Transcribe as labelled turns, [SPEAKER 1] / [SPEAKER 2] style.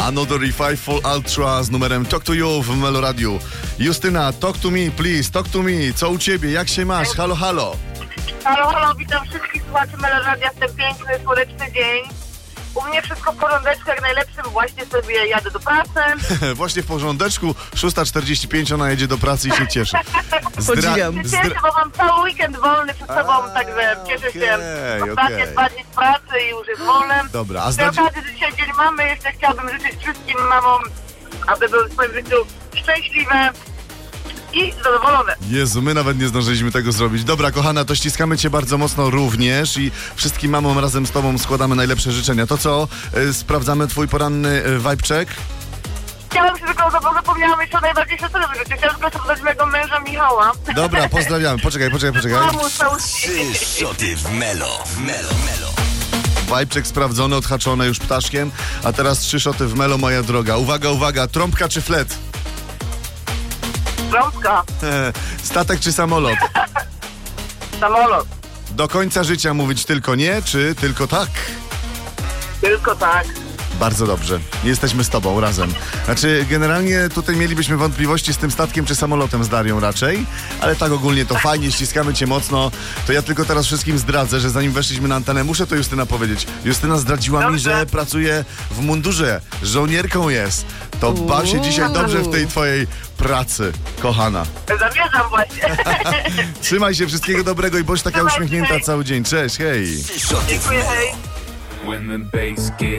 [SPEAKER 1] Another Five for Ultra z numerem Talk to You w Melo Radio. Justyna, talk to me, please, talk to me. Co u ciebie? Jak się masz? Halo, halo.
[SPEAKER 2] Halo, witam wszystkich słuchaczy Melo Radia w ten piękny, słoneczny dzień. U mnie wszystko w porządeczku, jak najlepszym. Właśnie sobie jadę do pracy.
[SPEAKER 1] Właśnie w porządeczku, 6:45 ona jedzie do pracy i się cieszy.
[SPEAKER 3] Podziwiam.
[SPEAKER 2] Cieszę, bo mam cały weekend wolny przed sobą, także cieszę się. Ostatnie 2 dni w pracy i już jest wolny.
[SPEAKER 1] Dobra, a
[SPEAKER 2] Z okazji, że dzisiaj dzień mamy, jeszcze chciałabym życzyć wszystkim mamom, aby były w swoim życiu szczęśliwe i zadowolone.
[SPEAKER 1] Jezu, my nawet nie zdążyliśmy tego zrobić. Dobra, kochana, to ściskamy cię bardzo mocno również i wszystkim mamom razem z tobą składamy najlepsze życzenia. To co? Sprawdzamy twój poranny vibe check?
[SPEAKER 2] Chciałam się tylko, bo zapomniałam jeszcze o najważniejsze co życzyć. Chciałam tylko sprawdzać mojego męża Michała.
[SPEAKER 1] Dobra, pozdrawiamy. Poczekaj.
[SPEAKER 2] Mamu,
[SPEAKER 4] Trzy szoty w Melo.
[SPEAKER 1] Vibe check sprawdzony, odhaczone już ptaszkiem, a teraz 3 szoty w Melo, moja droga. Uwaga, trąbka czy flet?
[SPEAKER 2] Trąbka,
[SPEAKER 1] Statek czy samolot?
[SPEAKER 2] samolot,
[SPEAKER 1] Do końca życia mówić tylko nie, czy tylko tak?
[SPEAKER 2] tylko tak.
[SPEAKER 1] Bardzo dobrze. Jesteśmy z tobą razem. Znaczy, generalnie tutaj mielibyśmy wątpliwości z tym statkiem czy samolotem z Darią raczej, ale tak ogólnie to fajnie, ściskamy cię mocno. To ja tylko teraz wszystkim zdradzę, że zanim weszliśmy na antenę, muszę to Justyna powiedzieć. Justyna zdradziła mi, że pracuje w mundurze, żołnierką jest. To baw się dzisiaj dobrze w tej twojej pracy, kochana.
[SPEAKER 2] Zamierzam właśnie.
[SPEAKER 1] Trzymaj się, wszystkiego dobrego i bądź taka
[SPEAKER 2] Trzymaj się,
[SPEAKER 1] uśmiechnięta
[SPEAKER 2] hej.
[SPEAKER 1] cały dzień. Cześć, hej.
[SPEAKER 4] Trzy szoty w
[SPEAKER 2] Dziękuję,
[SPEAKER 4] Melo.
[SPEAKER 2] hej.
[SPEAKER 5] When the bass gets